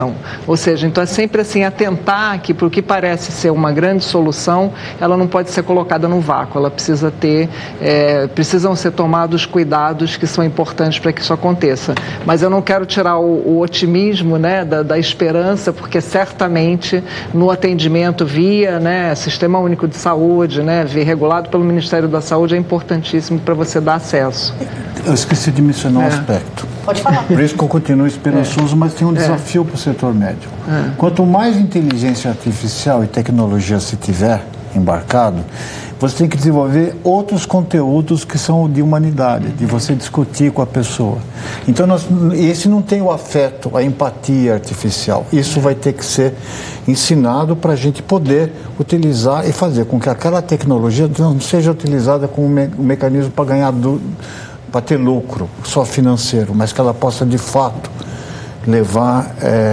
Ou seja, então é sempre assim, atentar que para o que parece ser uma grande solução, ela não pode ser colocada no vácuo, ela precisa precisam ser tomados cuidados que são importantes para que isso aconteça. Mas eu não quero tirar o otimismo, né, da esperança, porque certamente no atendimento via, né, Sistema Único de Saúde, né, regulado pelo Ministério da Saúde, é importantíssimo para você dar acesso. Eu esqueci de mencionar um aspecto. Pode falar. Por isso que eu continuo esperançoso, mas tem um desafio para o setor médico. Quanto mais inteligência artificial e tecnologia se tiver embarcado, você tem que desenvolver outros conteúdos que são de humanidade, de você discutir com a pessoa. Então, esse não tem o afeto, a empatia artificial. Isso vai ter que ser ensinado para a gente poder utilizar e fazer com que aquela tecnologia não seja utilizada como um mecanismo para ganhar para ter lucro só financeiro, mas que ela possa de fato levar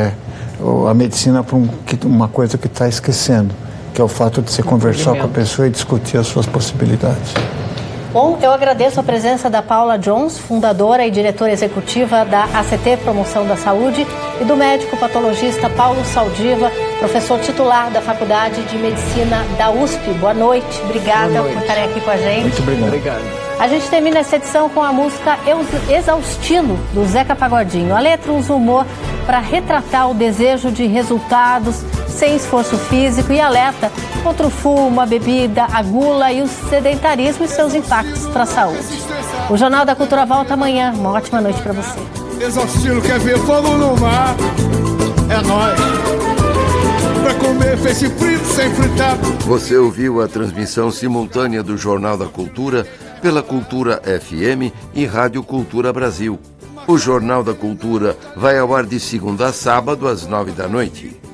a medicina para uma coisa que está esquecendo, que é o fato de você conversar com a pessoa e discutir as suas possibilidades. Bom, eu agradeço a presença da Paula Jones, fundadora e diretora executiva da ACT Promoção da Saúde, e do médico patologista Paulo Saldiva, professor titular da Faculdade de Medicina da USP. Boa noite, obrigada por estarem aqui com a gente. Muito obrigado. A gente termina essa edição com a música Exaustindo, do Zeca Pagodinho. A letra usa humor para retratar o desejo de resultados sem esforço físico e alerta contra o fumo, a bebida, a gula e o sedentarismo e seus impactos para a saúde. O Jornal da Cultura volta amanhã. Uma ótima noite para você. Exaustindo, quer ver fogo no mar? É nóis. Pra comer peixe frito sem fritar. Você ouviu a transmissão simultânea do Jornal da Cultura pela Cultura FM e Rádio Cultura Brasil. O Jornal da Cultura vai ao ar de segunda a sábado às 9 da noite.